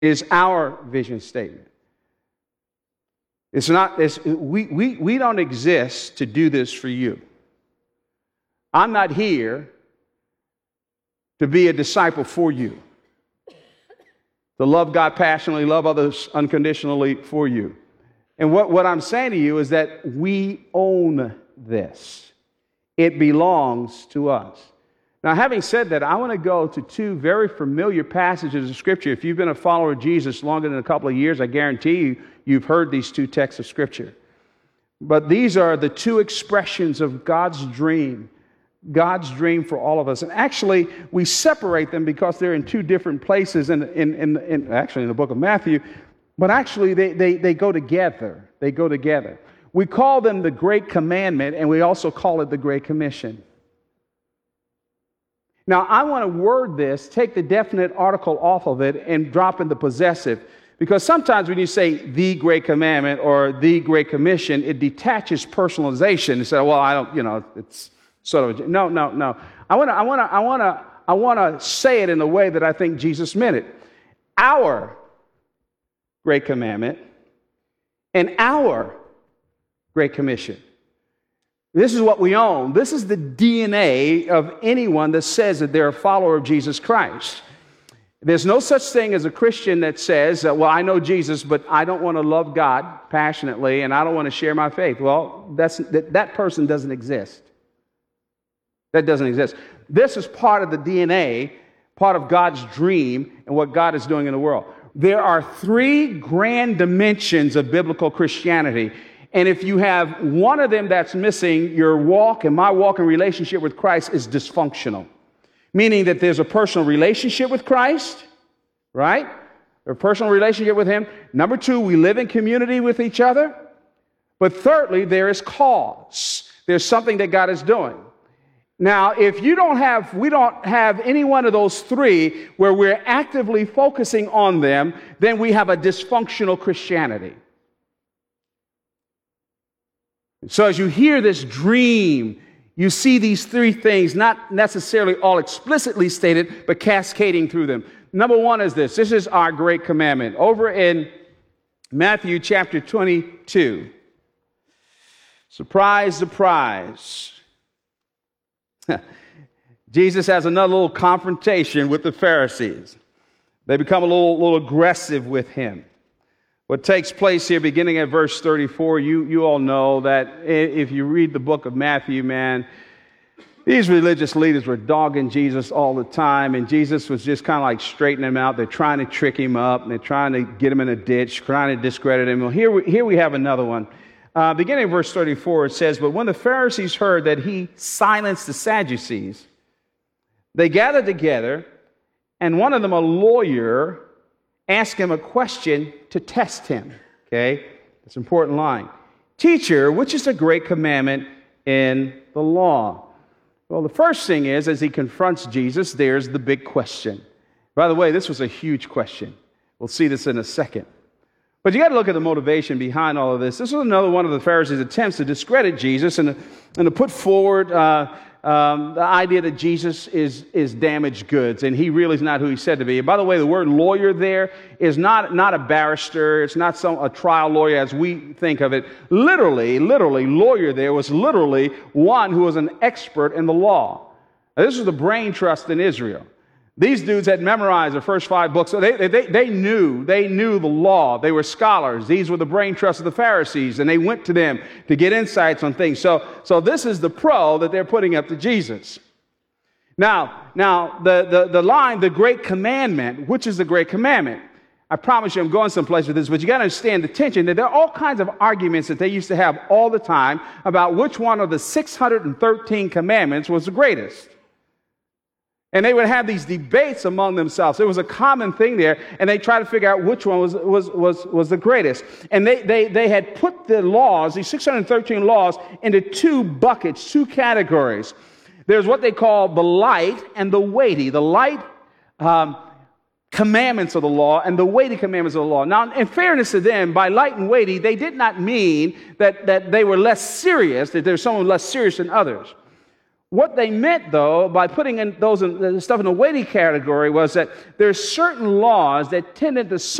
is our vision statement. It's not, we don't exist to do this for you. I'm not here to be a disciple for you, to love God passionately, love others unconditionally for you. And what I'm saying to you is that we own this. It belongs to us. Now, having said that, I want to go to two very familiar passages of Scripture. If you've been a follower of Jesus longer than a couple of years, I guarantee you, you've heard these two texts of Scripture. But these are the two expressions of God's dream for all of us. And actually, we separate them because they're in two different places actually in the book of Matthew, but actually they go together. They go together. We call them the Great Commandment, and we also call it the Great Commission. Now, I want to word this, take the definite article off of it, and drop in the possessive. Because sometimes when you say the Great Commandment or the Great Commission, it detaches personalization. You say, well, I don't, it's sort of, no. I want to say it in a way that I think Jesus meant it. Our Great Commandment and our Great Commission. This is what we own. This is the DNA of anyone that says that they're a follower of Jesus Christ. There's no such thing as a Christian that says, well, I know Jesus, but I don't want to love God passionately, and I don't want to share my faith. Well, that person doesn't exist. That doesn't exist. This is part of the DNA, part of God's dream and what God is doing in the world. There are three grand dimensions of biblical Christianity. And if you have one of them that's missing, your walk and my walk and relationship with Christ is dysfunctional. Meaning that there's a personal relationship with Christ, right? A personal relationship with Him. Number two, we live in community with each other. But thirdly, there is cause. There's something that God is doing. Now, if we don't have any one of those three where we're actively focusing on them, then we have a dysfunctional Christianity. So as you hear this dream, you see these three things, not necessarily all explicitly stated, but cascading through them. Number one is this. This is our great commandment. Over in Matthew chapter 22. Surprise, surprise. Jesus has another little confrontation with the Pharisees. They become a little aggressive with Him. What takes place here, beginning at verse 34, you all know that if you read the book of Matthew, man, these religious leaders were dogging Jesus all the time, and Jesus was just kind of like straightening them out. They're trying to trick Him up, and they're trying to get Him in a ditch, trying to discredit Him. Well, here we have another one. Beginning of verse 34, it says, "But when the Pharisees heard that He silenced the Sadducees, they gathered together, and one of them, a lawyer, asked Him a question to test Him." Okay, that's an important line. "Teacher, which is the great commandment in the law?" Well, the first thing is, as He confronts Jesus, there's the big question. By the way, this was a huge question. We'll see this in a second. But you got to look at the motivation behind all of this. This was another one of the Pharisees' attempts to discredit Jesus and to put forward the idea that Jesus is damaged goods, and He really is not who He's said to be. And by the way, the word lawyer there is not a barrister. It's not a trial lawyer as we think of it. Literally, lawyer there was literally one who was an expert in the law. Now, this was the brain trust in Israel. These dudes had memorized the first 5 books. So they knew the law. They were scholars. These were the brain trust of the Pharisees, and they went to them to get insights on things. So this is the pro that they're putting up to Jesus. Now the line, the great commandment, which is the great commandment? I promise you I'm going someplace with this, but you got to understand the tension that there are all kinds of arguments that they used to have all the time about which one of the 613 commandments was the greatest. And they would have these debates among themselves. It was a common thing there, and they tried to figure out which one was the greatest. And they had put the laws, these 613 laws, into 2 buckets, 2 categories. There's what they call the light and the weighty. The light commandments of the law and the weighty commandments of the law. Now, in fairness to them, by light and weighty, they did not mean that they were less serious, that there's someone less serious than others. What they meant, though, by putting the stuff in the weighty category was that there's certain laws that tended to